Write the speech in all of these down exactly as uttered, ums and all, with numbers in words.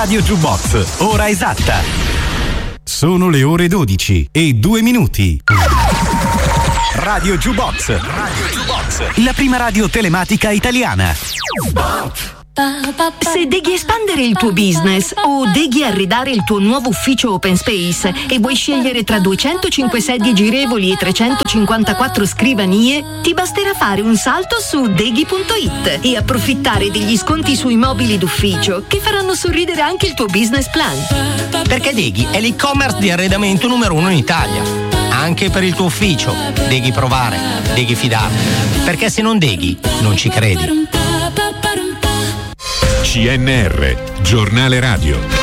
Radio Jukebox, ora esatta. Sono le ore dodici e due minuti. Radio Jukebox. Radio Jukebox. La prima radio telematica italiana. Se devi espandere il tuo business o devi arredare il tuo nuovo ufficio open space e vuoi scegliere tra duecentocinque sedie girevoli e trecentocinquantaquattro scrivanie, ti basterà fare un salto su deghi punto it e approfittare degli sconti sui mobili d'ufficio che faranno sorridere anche il tuo business plan. Perché Deghi è l'e-commerce di arredamento numero uno in Italia. Anche per il tuo ufficio devi provare, devi fidarti. Perché se non Deghi non ci credi. C N R, giornale radio.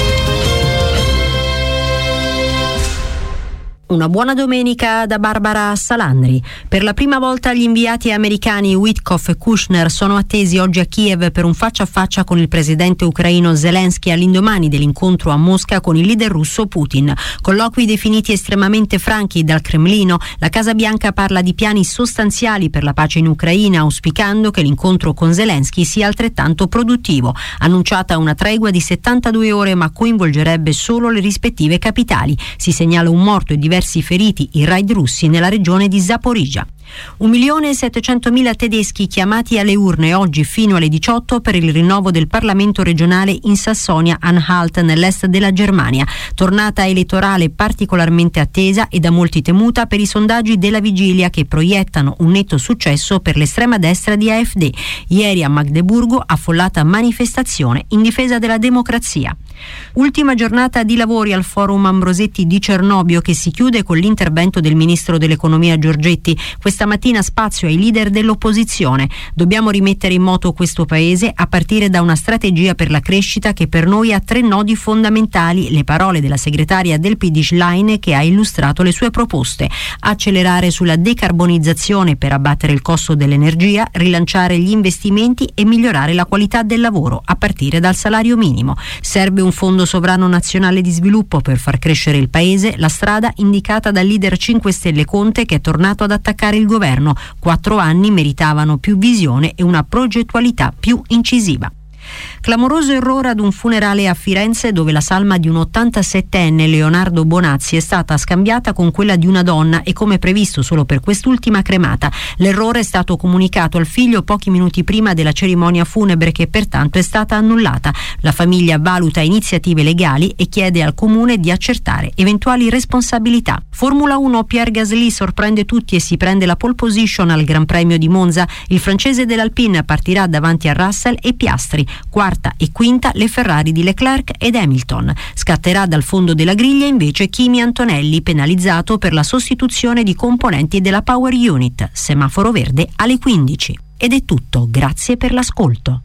Una buona domenica da Barbara Salandri. Per la prima volta gli inviati americani Witkoff e Kushner sono attesi oggi a Kiev per un faccia a faccia con il presidente ucraino Zelensky all'indomani dell'incontro a Mosca con il leader russo Putin. Colloqui definiti estremamente franchi dal Cremlino, la Casa Bianca parla di piani sostanziali per la pace in Ucraina, auspicando che l'incontro con Zelensky sia altrettanto produttivo. Annunciata una tregua di settantadue ore, ma coinvolgerebbe solo le rispettive capitali. Si segnala un morto e diversi feriti in raid russi nella regione di Zaporizhzhia. Un milione e settecentomila tedeschi chiamati alle urne oggi fino alle diciotto per il rinnovo del Parlamento regionale in Sassonia-Anhalt nell'est della Germania. Tornata elettorale particolarmente attesa e da molti temuta per i sondaggi della vigilia che proiettano un netto successo per l'estrema destra di A F D. Ieri a Magdeburgo affollata manifestazione in difesa della democrazia. Ultima giornata di lavori al Forum Ambrosetti di Cernobbio che si chiude con l'intervento del ministro dell'economia Giorgetti. Questa mattina spazio ai leader dell'opposizione. Dobbiamo rimettere in moto questo paese a partire da una strategia per la crescita che per noi ha tre nodi fondamentali, le parole della segretaria del P D Schlein che ha illustrato le sue proposte. Accelerare sulla decarbonizzazione per abbattere il costo dell'energia, rilanciare gli investimenti e migliorare la qualità del lavoro a partire dal salario minimo. Serve un fondo sovrano nazionale di sviluppo per far crescere il paese, la strada indicata dal leader cinque Stelle Conte che è tornato ad attaccare il governo. Quattro anni meritavano più visione e una progettualità più incisiva. Clamoroso errore ad un funerale a Firenze dove la salma di un ottantasettenne Leonardo Bonazzi è stata scambiata con quella di una donna e come previsto solo per quest'ultima cremata. L'errore è stato comunicato al figlio pochi minuti prima della cerimonia funebre che pertanto è stata annullata. La famiglia valuta iniziative legali e chiede al comune di accertare eventuali responsabilità. Formula uno, Pierre Gasly sorprende tutti e si prende la pole position al Gran Premio di Monza. Il francese dell'Alpine partirà davanti a Russell e Piastri. Quarta e quinta le Ferrari di Leclerc ed Hamilton. Scatterà dal fondo della griglia invece Kimi Antonelli, penalizzato per la sostituzione di componenti della Power Unit. Semaforo verde alle quindici. Ed è tutto, grazie per l'ascolto.